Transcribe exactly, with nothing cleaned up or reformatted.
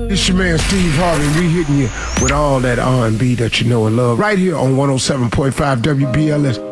It's your man Steve Harvey. We hitting you with all that R and B that you know and love right here on one oh seven point five W B L S.